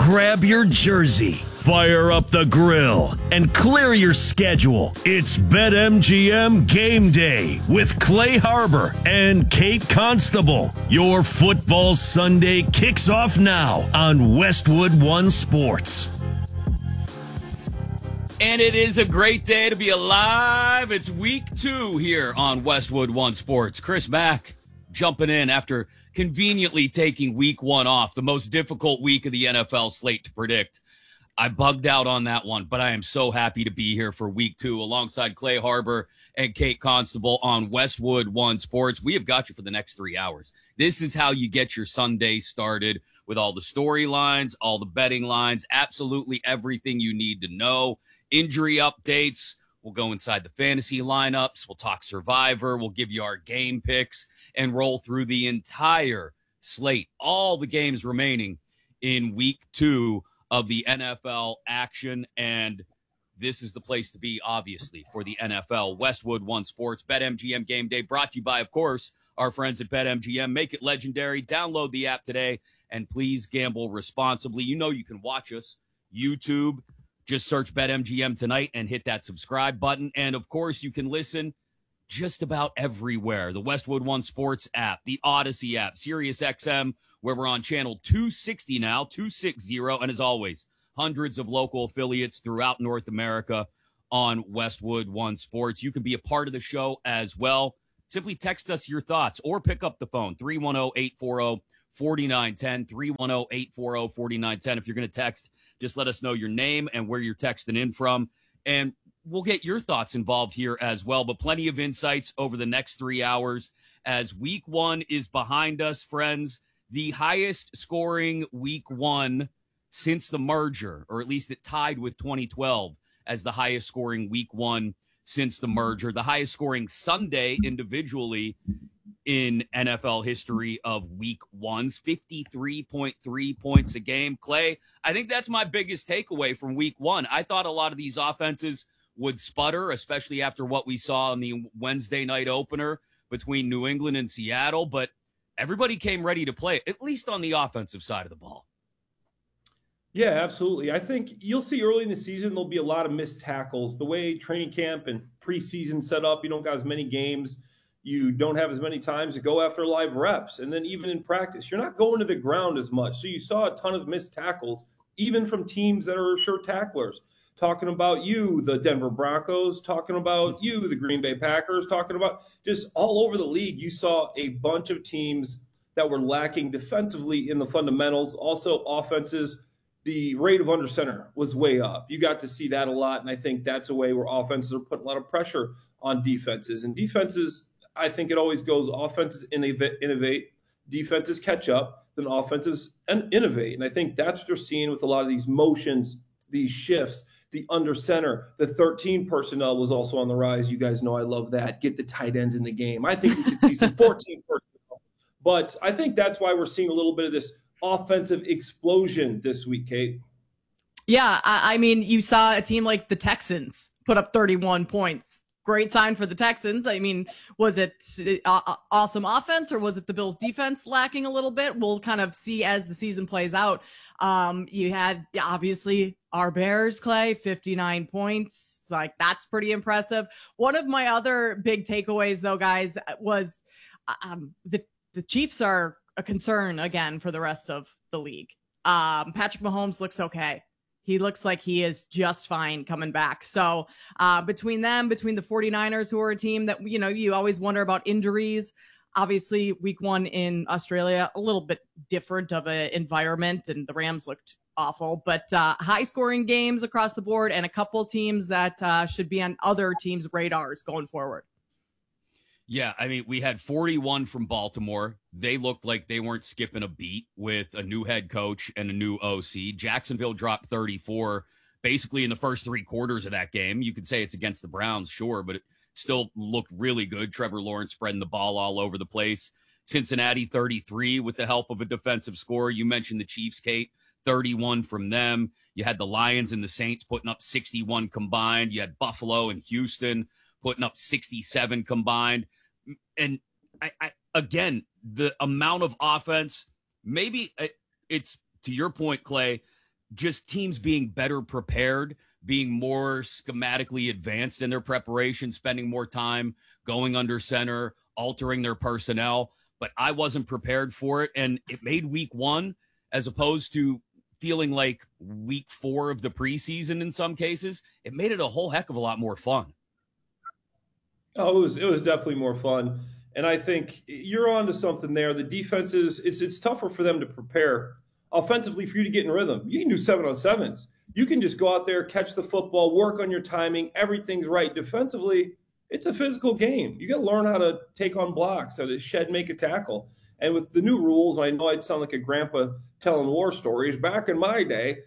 Grab your jersey, fire up the grill, and clear your schedule. It's BetMGM Game Day with Clay Harbor and Kate Constable. Your football Sunday kicks off now on Westwood One Sports. And it is a great day to be alive. It's week 2 here on Westwood One Sports. Chris Mack jumping in after conveniently taking week 1 off, the most difficult week of the NFL slate to predict. I bugged out on that one, but I am so happy to be here for week 2 alongside Clay Harbor and Kate Constable on Westwood One Sports. We have got you for the next 3 hours. This is how you get your Sunday started with all the storylines, all the betting lines, absolutely everything you need to know. Injury updates. We'll go inside the fantasy lineups. We'll talk Survivor. We'll give you our game picks and roll through the entire slate, all the games remaining in week 2 of the NFL action. And this is the place to be, obviously, for the NFL. Westwood One Sports, BetMGM Game Day, brought to you by, of course, our friends at BetMGM. Make it legendary. Download the app today, and please gamble responsibly. You know you can watch us, YouTube. Just search BetMGM tonight and hit that subscribe button. And, of course, you can listen just about everywhere. The Westwood One Sports app, the Odyssey app, SiriusXM, where we're on channel 260 now, 260. And, as always, hundreds of local affiliates throughout North America on Westwood One Sports. You can be a part of the show as well. Simply text us your thoughts or pick up the phone, 310-840-4910, 310-840-4910. If you're going to text, just let us know your name and where you're texting in from, and we'll get your thoughts involved here as well. But plenty of insights over the next 3 hours as week 1 is behind us, friends. The highest scoring week 1 since the merger, or at least it tied with 2012 as the highest scoring week 1 since the merger. The highest scoring Sunday individually in NFL history of week 1's, 53.3 points a game. Clay, I think that's my biggest takeaway from week 1. I thought a lot of these offenses would sputter, especially after what we saw in the Wednesday night opener between New England and Seattle, but everybody came ready to play, at least on the offensive side of the ball. Yeah, absolutely. I think you'll see early in the season there'll be a lot of missed tackles. The way training camp and preseason set up, you don't got as many games. You don't have as many times to go after live reps. And then even in practice, you're not going to the ground as much. So you saw a ton of missed tackles, even from teams that are sure tacklers. Talking about you, the Denver Broncos, talking about you, the Green Bay Packers, talking about just all over the league. You saw a bunch of teams that were lacking defensively in the fundamentals. Also offenses, the rate of under center was way up. You got to see that a lot. And I think that's a way where offenses are putting a lot of pressure on defenses. And defenses, I think it always goes offenses innovate, defenses catch up, then offenses innovate. And I think that's what you're seeing with a lot of these motions, these shifts, the under center. The 13 personnel was also on the rise. You guys know I love that. Get the tight ends in the game. I think we should see some 14 personnel. But I think that's why we're seeing a little bit of this offensive explosion this week, Kate. Yeah, I mean, you saw a team like the Texans put up 31 points. Great sign for the Texans. I mean, was it awesome offense or was it the Bills defense lacking a little bit? We'll kind of see as the season plays out. You had obviously our Bears, Clay, 59 points. Like, that's pretty impressive. One of my other big takeaways though, guys, was the Chiefs are a concern again for the rest of the league. Patrick Mahomes looks okay. He looks like he is just fine coming back. So between the 49ers, who are a team that, you know, you always wonder about injuries. Obviously, week 1 in Australia, a little bit different of an environment, and the Rams looked awful. But high-scoring games across the board and a couple teams that should be on other teams' radars going forward. Yeah, I mean, we had 41 from Baltimore. They looked like they weren't skipping a beat with a new head coach and a new OC. Jacksonville dropped 34 basically in the first 3 quarters of that game. You could say it's against the Browns, sure, but it still looked really good. Trevor Lawrence spreading the ball all over the place. Cincinnati 33 with the help of a defensive score. You mentioned the Chiefs, Kate, 31 from them. You had the Lions and the Saints putting up 61 combined. You had Buffalo and Houston putting up 67 combined. And I again, the amount of offense, maybe it's, to your point, Clay, just teams being better prepared, being more schematically advanced in their preparation, spending more time going under center, altering their personnel. But I wasn't prepared for it, and it made week one, as opposed to feeling like week 4 of the preseason in some cases, it made it a whole heck of a lot more fun. Oh, it was definitely more fun. And I think you're onto something there. The defenses, it's tougher for them to prepare offensively for you to get in rhythm. You can do 7-on-7s. You can just go out there, catch the football, work on your timing. Everything's right. Defensively, it's a physical game. You got to learn how to take on blocks, how to shed, make a tackle. And with the new rules, I know I'd sound like a grandpa telling war stories. Back in my day,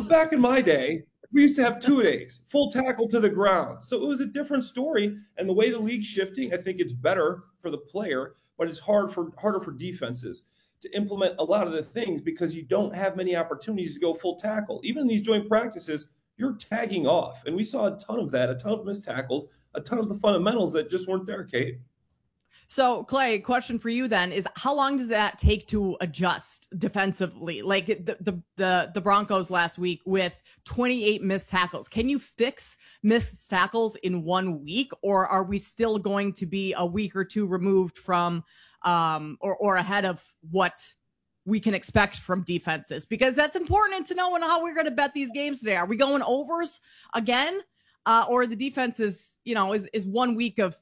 we used to have 2 days, full tackle to the ground. So it was a different story. And the way the league's shifting, I think it's better for the player, but it's harder for defenses to implement a lot of the things because you don't have many opportunities to go full tackle. Even in these joint practices, you're tagging off. And we saw a ton of that, a ton of missed tackles, a ton of the fundamentals that just weren't there, Kate. So, Clay, question for you then is how long does that take to adjust defensively? Like the Broncos last week with 28 missed tackles. Can you fix missed tackles in 1 week, or are we still going to be a week or two removed from or ahead of what we can expect from defenses? Because that's important to know how we're going to bet these games today. Are we going overs again? Or the defense is 1 week of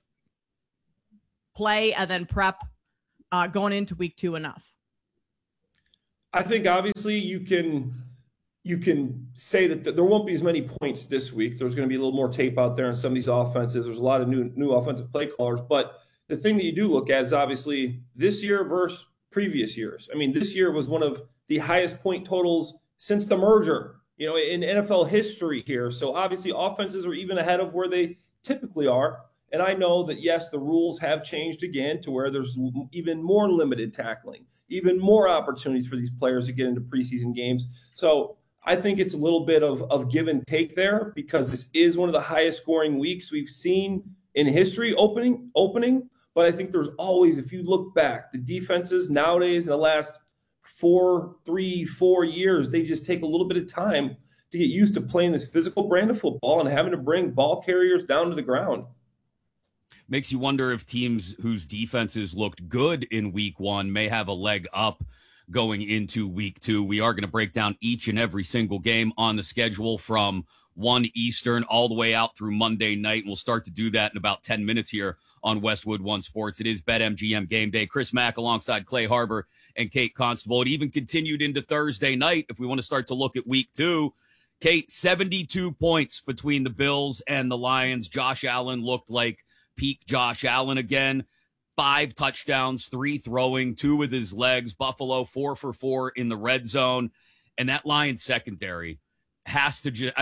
play and then prep going into week 2 enough? I think obviously you can say that there won't be as many points this week. There's going to be a little more tape out there in some of these offenses. There's a lot of new offensive play callers. But the thing that you do look at is obviously this year versus previous years. I mean, this year was one of the highest point totals since the merger, in NFL history here. So obviously offenses are even ahead of where they typically are. And I know that, yes, the rules have changed again to where there's even more limited tackling, even more opportunities for these players to get into preseason games. So I think it's a little bit of give and take there because this is one of the highest scoring weeks we've seen in history opening. But I think there's always, if you look back, the defenses nowadays in the last 4 years, they just take a little bit of time to get used to playing this physical brand of football and having to bring ball carriers down to the ground. Makes you wonder if teams whose defenses looked good in week 1 may have a leg up going into week 2. We are going to break down each and every single game on the schedule from 1 Eastern all the way out through Monday night. And we'll start to do that in about 10 minutes here on Westwood One Sports. It is BetMGM Game Day. Chris Mack alongside Clay Harbor and Kate Constable. It even continued into Thursday night. If we want to start to look at week 2, Kate, 72 points between the Bills and the Lions. Josh Allen looked like peak Josh Allen again. 5 touchdowns, 3 throwing, 2 with his legs. Buffalo 4 for 4 in the red zone. And that Lions secondary has to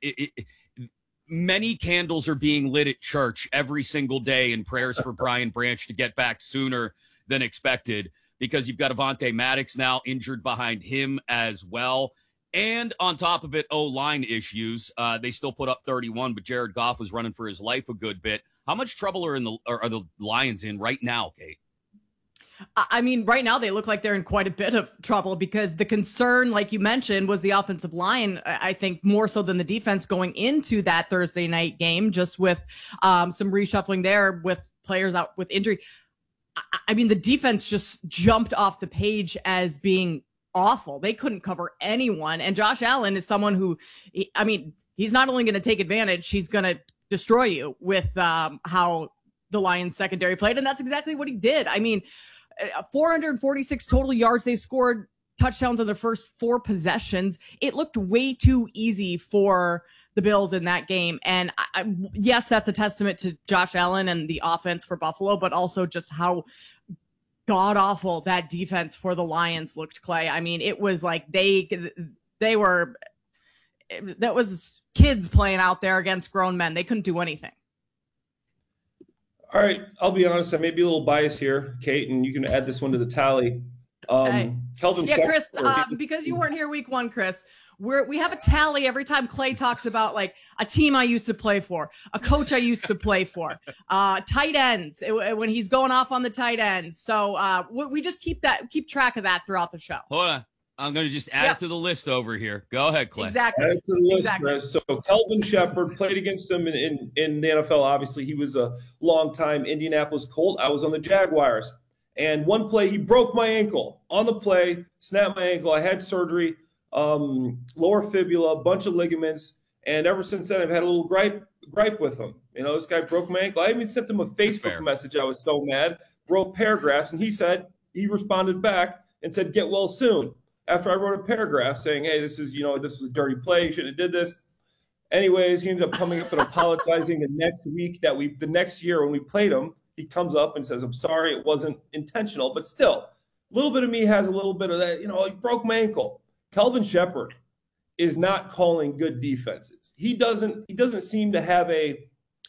many candles are being lit at church every single day in prayers for Brian Branch to get back sooner than expected, because you've got Avonte Maddox now injured behind him as well. And on top of it, O-line issues. They still put up 31, but Jared Goff was running for his life a good bit. How much trouble are the Lions in right now, Kate? I mean, right now they look like they're in quite a bit of trouble because the concern, like you mentioned, was the offensive line, I think more so than the defense going into that Thursday night game, just with some reshuffling there with players out with injury. I mean, the defense just jumped off the page as being awful. They couldn't cover anyone. And Josh Allen is someone who, he's not only going to take advantage, he's going to destroy you with how the Lions secondary played. And that's exactly what he did. I mean, 446 total yards. They scored touchdowns on their first 4 possessions. It looked way too easy for the Bills in that game. And yes, that's a testament to Josh Allen and the offense for Buffalo, but also just how god awful that defense for the Lions looked, Clay. I mean, it was like that was kids playing out there against grown men. They couldn't do anything. All right, I'll be honest. I may be a little biased here, Kate, and you can add this one to the tally. Okay. Kelvin Chris, because you weren't here week 1, Chris, we have a tally every time Clay talks about like a team I used to play for, a coach I used to play for, tight ends when he's going off on the tight ends. So we just keep track of that throughout the show. Hold on. I'm going to just add it to the list over here. Go ahead, Clay. Exactly. Add it to the list, Chris. So Kelvin Shepard played against him in the NFL. Obviously, he was a longtime Indianapolis Colt. I was on the Jaguars. And one play, he broke my ankle. On the play, snapped my ankle. I had surgery, lower fibula, a bunch of ligaments. And ever since then, I've had a little gripe with him. You know, this guy broke my ankle. I even sent him a Facebook message. I was so mad. Broke paragraphs. And he responded back and said, get well soon. After I wrote a paragraph saying, hey, this was a dirty play. You shouldn't have did this. Anyways, he ended up coming up and apologizing the next year when we played him. He comes up and says, I'm sorry, it wasn't intentional. But still, a little bit of me has a little bit of that, he broke my ankle. Kelvin Shepard is not calling good defenses. He doesn't seem to have a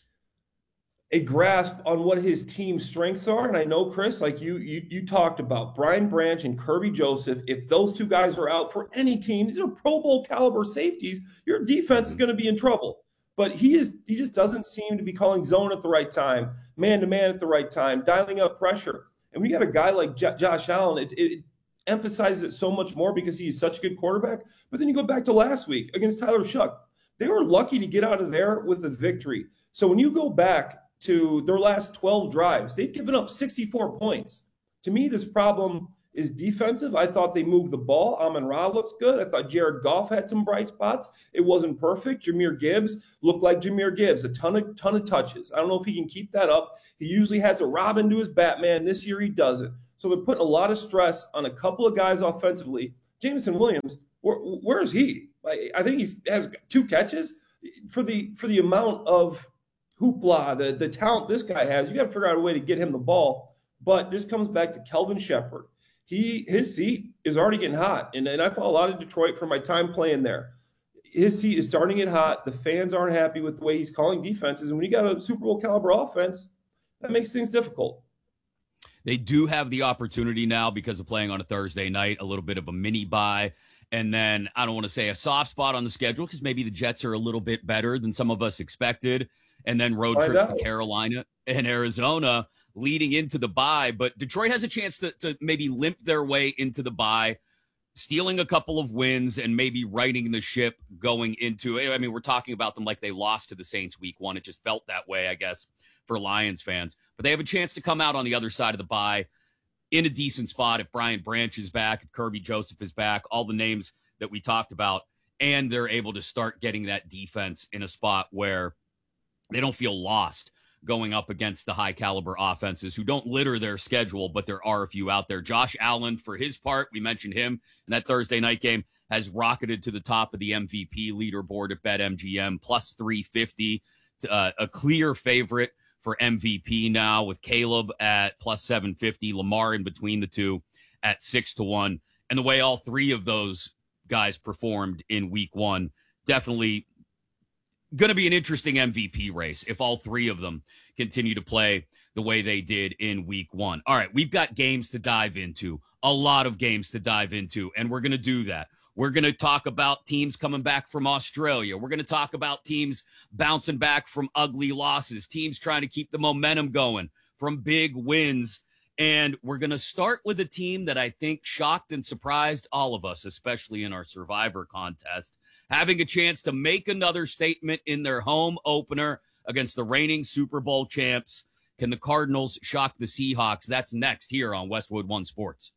grasp on what his team's strengths are. And I know, Chris, like you talked about Brian Branch and Kirby Joseph, if those two guys are out for any team, these are Pro Bowl caliber safeties, your defense is going to be in trouble. But he just doesn't seem to be calling zone at the right time, man-to-man at the right time, dialing up pressure. And we got a guy like Josh Allen, it emphasizes it so much more because he's such a good quarterback. But then you go back to last week against Tyler Shuck. They were lucky to get out of there with a victory. So when you go back to their last 12 drives, they've given up 64 points. To me, this problem is defensive. I thought they moved the ball. Amon-Ra looked good. I thought Jared Goff had some bright spots. It wasn't perfect. Jahmyr Gibbs looked like Jahmyr Gibbs, a ton of touches. I don't know if he can keep that up. He usually has a Robin to his Batman. This year he doesn't. So they're putting a lot of stress on a couple of guys offensively. Jameson Williams, where is he? I think he has 2 catches. For the amount of hoopla, the talent this guy has, you got to figure out a way to get him the ball. But this comes back to Kelvin Shepard. His seat is already getting hot. And I follow a lot of Detroit from my time playing there. His seat is starting to get hot. The fans aren't happy with the way he's calling defenses. And when you got a Super Bowl caliber offense, that makes things difficult. They do have the opportunity now because of playing on a Thursday night, a little bit of a mini bye. And then I don't want to say a soft spot on the schedule because maybe the Jets are a little bit better than some of us expected. And then road trips to Carolina and Arizona leading into the bye. But Detroit has a chance to maybe limp their way into the bye, stealing a couple of wins and maybe righting the ship going into it. I mean, we're talking about them like they lost to the Saints week 1. It just felt that way, I guess, for Lions fans. But they have a chance to come out on the other side of the bye in a decent spot if Brian Branch is back, if Kirby Joseph is back, all the names that we talked about, and they're able to start getting that defense in a spot where they don't feel lost going up against the high caliber offenses who don't litter their schedule, but there are a few out there. Josh Allen, for his part, we mentioned him in that Thursday night game, has rocketed to the top of the MVP leaderboard at BetMGM, plus 350, a clear favorite for MVP now with Caleb at plus 750, Lamar in between the two at 6-1. And the way all 3 of those guys performed in week 1, definitely going to be an interesting MVP race if all 3 of them continue to play the way they did in week 1. All right, we've got games to dive into, a lot of games to dive into, and we're going to do that. We're going to talk about teams coming back from Australia. We're going to talk about teams bouncing back from ugly losses, teams trying to keep the momentum going from big wins. And we're going to start with a team that I think shocked and surprised all of us, especially in our Survivor contest, having a chance to make another statement in their home opener against the reigning Super Bowl champs. Can the Cardinals shock the Seahawks? That's next here on Westwood One Sports.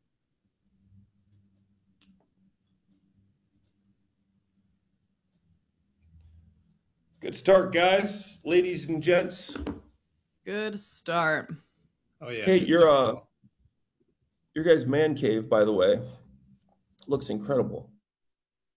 Good start, guys, ladies and gents. Good start. Oh yeah. Kate, your guys' man cave, by the way, looks incredible.